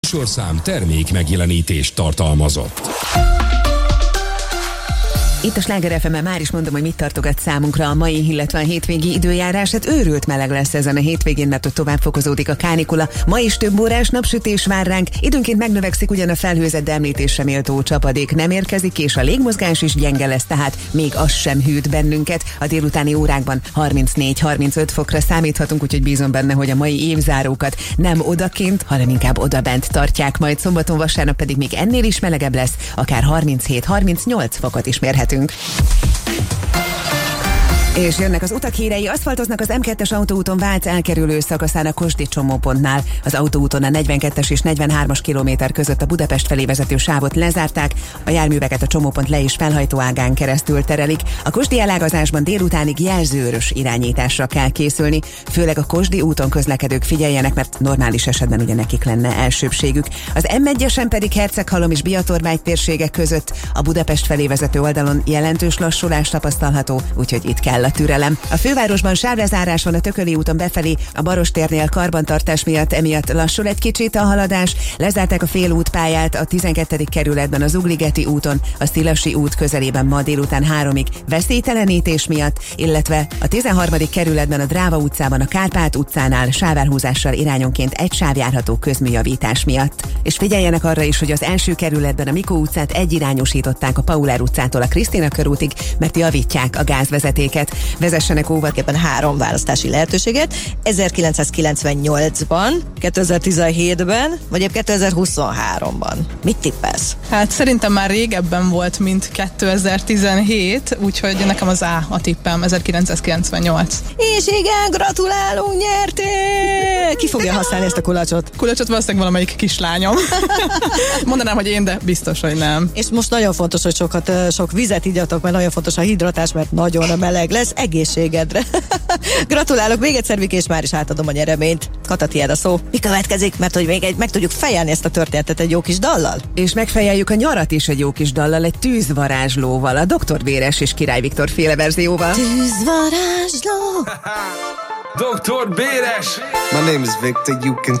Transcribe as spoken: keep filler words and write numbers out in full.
Sorszám termék megjelenítést tartalmazott. Itt a Sláger ef em-en már is mondom, hogy mit tartogat számunkra a mai, illetve a hétvégi időjárás. Hát őrült meleg lesz ezen a hétvégén, mert ott tovább fokozódik a kánikula. Ma is több órás napsütés vár ránk, időnként megnövekszik ugyan a felhőzet, de említésre méltó csapadék nem érkezik, és a légmozgás is gyenge lesz, tehát még az sem hűt bennünket. A délutáni órákban harmincnégy-harmincöt fokra számíthatunk, úgyhogy bízom benne, hogy a mai évzárókat nem odakint, hanem inkább odabent tartják, majd szombaton, vasárnap pedig még ennél is melegebb lesz, akár harminchét-harmincnyolc fokot is mérhetünk. És jönnek az utak hírei, aszfaltoznak az em kettes autóúton Vác elkerülő szakaszán a Kosdi csomópontnál. Az autóúton a negyvenkettes és negyvenhármas kilométer között a Budapest felé vezető sávot lezárták, a járműveket a csomópont le- és felhajtóágán keresztül terelik. A Kosdi elágazásban délutánig jelzőörös irányításra kell készülni, főleg a Kosdi úton közlekedők figyeljenek, mert normális esetben ugye nekik lenne elsőbségük. Az em egyesen pedig Herceghalom és Biatorbágy térségek között a Budapest felé vezető oldalon jelentős lassulás tapasztalható, úgyhogy itt kell a türelem. A fővárosban sávlezárás van a Tököli úton befelé, a Barostérnél karbantartás miatt, emiatt lassul egy kicsit a haladás. Lezárták a félútpályát a tizenkettedik kerületben az Ugligeti úton, a Szilasi út közelében ma délután háromig veszélytelenítés miatt, illetve a tizenharmadik kerületben a Dráva utcában a Kárpát utcánál sávárhúzással irányonként egy sáv járható közműjavítás miatt. És figyeljenek arra is, hogy az első kerületben a Mikó utcát egyirányosították a Paulár utcától a Krisztina körútig, mert javítják a gázvezetéket. Vezessenek óvatosabban három választási lehetőséget, ezerkilencszázkilencvennyolcban, kétezer-tizenhétben, vagy épp kétezer-huszonháromban. Mit tippelsz? Hát szerintem már régebben volt, mint kétezer-tizenhét, úgyhogy nekem az A a tippem, ezerkilencszázkilencvennyolc. És igen, gratulálunk, nyertél! Ki fogja használni ezt a kulacsot? Kulacsot valószínűleg valamelyik kislányom. Mondanám, hogy én, de biztos, hogy nem. És most nagyon fontos, hogy sokat, sok vizet igyatok, mert nagyon fontos a hidratás, mert nagyon meleg lesz, egészségedre. Gratulálok még egyszer, Viki, és már is átadom a nyereményt. Kata, tiéd a szó. Mi következik? Mert hogy még egy, meg tudjuk fejelni ezt a történetet egy jó kis dallal? És megfejeljük a nyarat is egy jó kis dallal, egy tűzvarázslóval, a doktor Véres és Király Viktor féle verzióval. Tűzvarázsló. doktor Béres! My name is Victor, you can